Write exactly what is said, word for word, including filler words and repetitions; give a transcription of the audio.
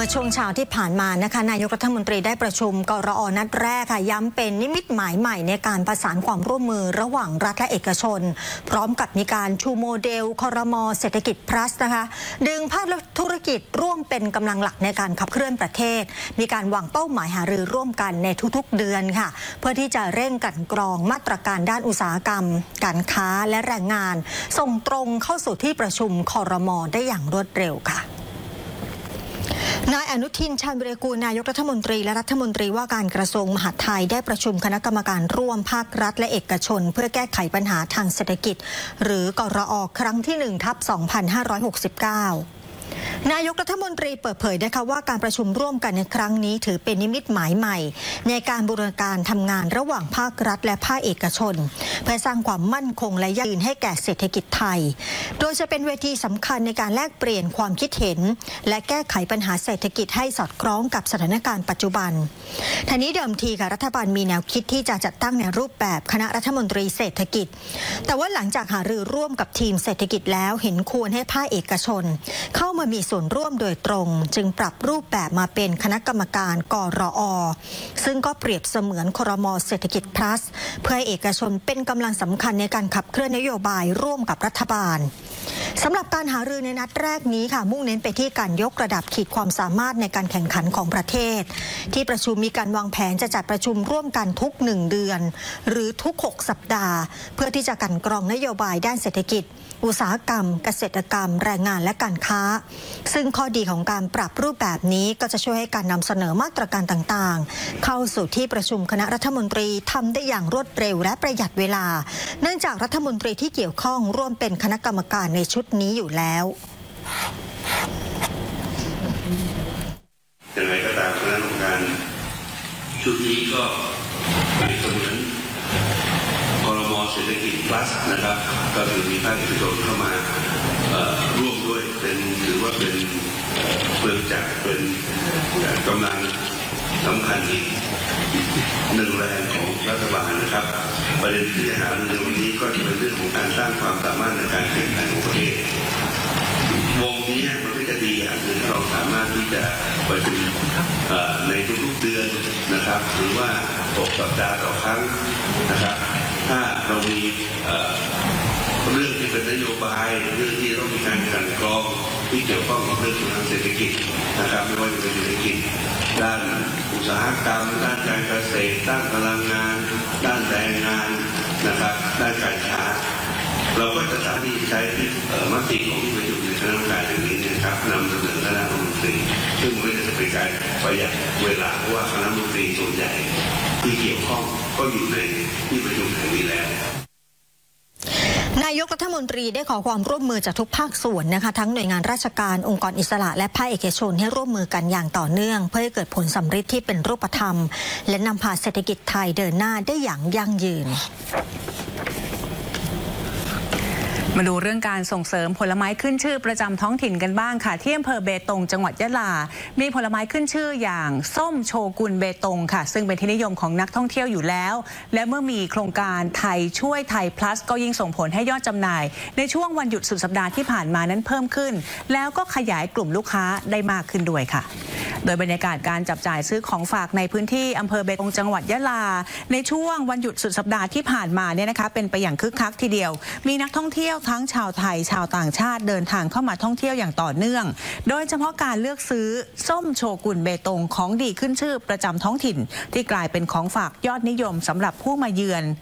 มื่อช่วงเช้าที่ผ่านมานะคะนายกรัฐมนตรีได้ประชุมกรอนัดแรกค่ะย้ำเป็นนิมิตหมายใหม่ในการประสานความร่วมมือระหว่างรัฐและเอกชนพร้อมกับมีการชูโมเดลครม.เศรษฐกิจ plus นะคะดึงภาคธุรกิจร่วมเป็นกำลังหลักในการขับเคลื่อนประเทศมีการวางเป้าหมายหารือร่วมกันในทุกๆเดือนค่ะเพื่อที่จะเร่งกลั่นกรองมาตรการด้านอุตสาหกรรมการค้าและแรงงานส่งตรงเข้าสู่ที่ประชุมครม.ได้อย่างรวดเร็วค่ะนายอนุทินชาญวิรากูลนายกรัฐมนตรีและรัฐมนตรีว่าการกระทรวงมหาดไทยได้ประชุมคณะกรรมการร่วมภาครัฐและเอกชนเพื่อแก้ไขปัญหาทางเศรษฐกิจหรือกรอครั้งที่หนึ่งทับสองพันห้าร้อยหกสิบเก้านายกรัฐมนตรีเปิดเผยนะคะว่าการประชุมร่วมกันในครั้งนี้ถือเป็นนิมิตหมายใหม่ในการบูรณาการทำงานระหว่างภาครัฐและภาคเอกชนเพื่อสร้างความมั่นคงและยั่งยืนให้แก่เศรษฐกิจไทยโดยจะเป็นเวทีสำคัญในการแลกเปลี่ยนความคิดเห็นและแก้ไขปัญหาเศรษฐกิจให้สอดคล้องกับสถานการณ์ปัจจุบันทีนี้เดิมทีค่ะรัฐบาลมีแนวคิดที่จะจัดตั้งในรูปแบบคณะรัฐมนตรีเศรษฐกิจแต่ว่าหลังจากหารือร่วมกับทีมเศรษฐกิจแล้วเห็นควรให้ภาคเอกชนเข้ามามีส่วนร่วมโดยตรงจึงปรับรูปแบบมาเป็นคณะกรรมการกรอซึ่งก็เปรียบเสมือนครม.เศรษฐกิจ plus เพื่อให้เอกชนเป็นกำลังสำคัญในการขับเคลื่อนนโยบายร่วมกับรัฐบาลสำหรับการหารือในนัดแรกนี้ค่ะมุ่งเน้นไปที่การยกระดับขีดความสามารถในการแข่งขันของประเทศที่ประชุมมีการวางแผนจะจัดประชุมร่วมกันทุกหนึ่งเดือนหรือทุกหกสัปดาห์เพื่อที่จะกลั่นกรองนโยบายด้านเศรษฐกิจอุตสาหกรรมเกษตรกรรมแรงงานและการค้าซึ่งข้อดีของการปรับรูปแบบนี้ก็จะช่วยให้การนำเสนอมาตรการต่างๆเข้าสู่ที่ประชุมคณะรัฐมนตรีทำได้อย่างรวดเร็วและประหยัดเวลาเนื่องจากรัฐมนตรีที่เกี่ยวข้องร่วมเป็นคณะกรรมการในชุดนี้อยู่แล้วอย่างไรก็ตามคณะกรรมการชุดนี้ก็เป็นเสมือนครม.เศรษฐกิจ plus นะครับก็คือมีภาคเอกชนเข้ามาร่วมด้วยเป็นถือว่าเป็นเปิดจากเป็นกำลังสำคัญอีกหนึ่งแรงของรัฐบาลนะครับประเด็นที่จะหาในวันนี้ก็จะเป็นเรื่องของการสร้างความสามารถในการแข่งขันของประเทศวงนี้มันก็จะดีอย่างหนึ่งเราสามารถที่จะประชุมในทุกๆเดือนนะครับหรือว่าหกสัปดาห์ต่อครั้งนะครับถ้าเรามีเรื่องที่เป็นนโยบายเรื่องที่ต้องมีการกลั่นกรองที่เกี่ยวข้องกับเรื่องทางเศรษฐกิจนะครับไม่ว่าจะเป็นเศรษฐกิจด้านอุตสาหกรรมด้านการเกษตรด้านพลังงานด้านแรงงานนะครับด้านการค้าเราก็จะสามารถที่ใช้มติของที่ประชุมในคณะกรรมการอย่างนี้นะครับนำเสนอคณะรัฐมนตรีซึ่งมันจะเป็นการประหยัดเวลาเพราะว่าคณะรัฐมนตรีส่วนใหญ่ที่เกี่ยวข้องก็อยู่ในที่ประชุมแห่งนี้แล้วนายกรัฐมนตรีได้ขอความร่วมมือจากทุกภาคส่วนนะคะทั้งหน่วยงานราชการองค์กรอิสระและภาคเอกชนให้ร่วมมือกันอย่างต่อเนื่องเพื่อให้เกิดผลสำเร็จที่เป็นรูปธรรมและนำพาเศรษฐกิจไทยเดินหน้าได้อย่างยั่งยืนมาดูเรื่องการส่งเสริมผลไม้ขึ้นชื่อประจำท้องถิ่นกันบ้างค่ะที่อำเภอเบตงจังหวัดยะลามีผลไม้ขึ้นชื่ออย่างส้มโชกุนเบตงค่ะซึ่งเป็นที่นิยมของนักท่องเที่ยวอยู่แล้วและเมื่อมีโครงการไทยช่วยไทย plus ก็ยิ่งส่งผลให้ยอดจำหน่ายในช่วงวันหยุดสุดสัปดาห์ที่ผ่านมานั้นเพิ่มขึ้นแล้วก็ขยายกลุ่มลูกค้าได้มากขึ้นด้วยค่ะโดยบรรยากาศการจับจ่ายซื้อของฝากในพื้นที่อำเภอเบตงจังหวัดยะลาในช่วงวันหยุดสุดสัปดาห์ที่ผ่านมาเนี่ยนะคะเป็นไปอย่างคึกคักทีเดียวมีนักท่องเที่ยวทั้งชาวไทยชาวต่างชาติเดินทางเข้ามาท่องเที่ยวอย่างต่อเนื่องโดยเฉพาะการเลือกซื้อส้มโชกุนเบตงของดีขึ้นชื่อประจำท้องถิ่นที่กลายเป็นของฝากยอดนิยมสำหรับผู้มาเยือน